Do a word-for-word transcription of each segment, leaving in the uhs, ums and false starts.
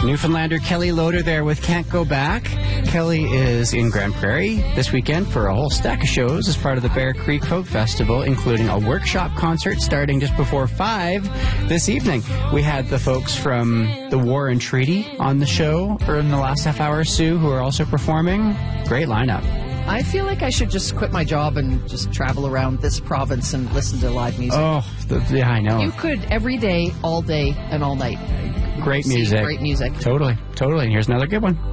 Newfoundlander Kelly Loader there with Can't Go Back. Kelly is in Grand Prairie this weekend for a whole stack of shows as part of the Bear Creek Folk Festival, including a workshop concert starting just before five this evening. We had the folks from the War and Treaty on the show in the last half hour, Sue, who are also performing. Great lineup. I feel like I should just quit my job and just travel around this province and listen to live music. Oh, the, yeah, I know. You could every day, all day, and all night. Great music. Great music. Totally, totally. And here's another good one.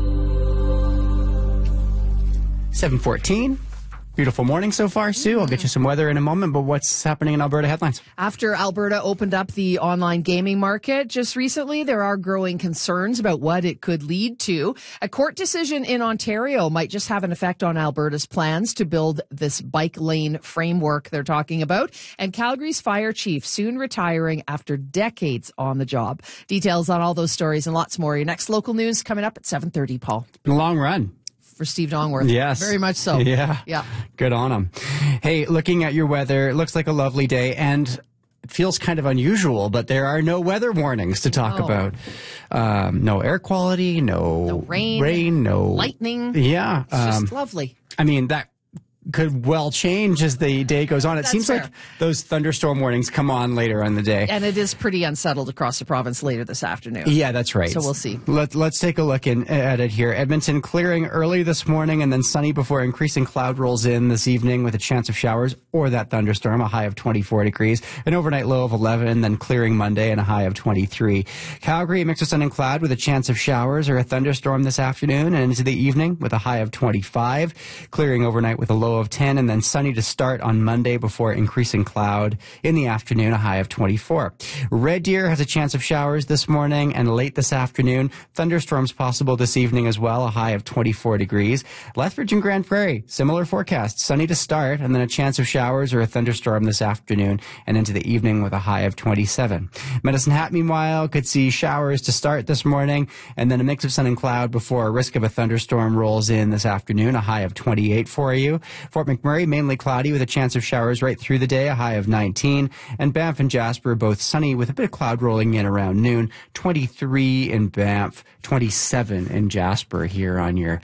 seven fourteen. Beautiful morning so far, Sue. I'll get you some weather in a moment, but what's happening in Alberta headlines? After Alberta opened up the online gaming market just recently, there are growing concerns about what it could lead to. A court decision in Ontario might just have an effect on Alberta's plans to build this bike lane framework they're talking about. And Calgary's fire chief soon retiring after decades on the job. Details on all those stories and lots more. Your next local news coming up at seven thirty, Paul. It's been a long run. For Steve Dongworth. Yes. Very much so. Yeah. Yeah. Good on him. Hey, looking at your weather, it looks like a lovely day, and it feels kind of unusual, but there are no weather warnings to talk no. about. Um, no air quality, no, no rain, rain, no lightning. Yeah. It's just um, lovely. I mean, that could well change as the day goes on. It That's seems fair. like those thunderstorm warnings come on later in the day. And it is pretty unsettled across the province later this afternoon. Yeah, that's right. So we'll see. Let, let's take a look in, at it here. Edmonton clearing early this morning and then sunny before increasing cloud rolls in this evening with a chance of showers or that thunderstorm, a high of twenty-four degrees, an overnight low of eleven, then clearing Monday and a high of twenty-three. Calgary, a mix of sun and cloud with a chance of showers or a thunderstorm this afternoon and into the evening with a high of twenty-five, clearing overnight with a low of ten, and then sunny to start on Monday before increasing cloud in the afternoon, a high of twenty-four. Red Deer has a chance of showers this morning and late this afternoon. Thunderstorms possible this evening as well, a high of twenty-four degrees. Lethbridge and Grand Prairie, similar forecast, sunny to start and then a chance of showers or a thunderstorm this afternoon and into the evening with a high of twenty-seven. Medicine Hat, meanwhile, could see showers to start this morning and then a mix of sun and cloud before a risk of a thunderstorm rolls in this afternoon, a high of twenty-eight for you. Fort McMurray, mainly cloudy with a chance of showers right through the day, a high of nineteen. And Banff and Jasper both sunny with a bit of cloud rolling in around noon. twenty-three in Banff, twenty-seven in Jasper here on your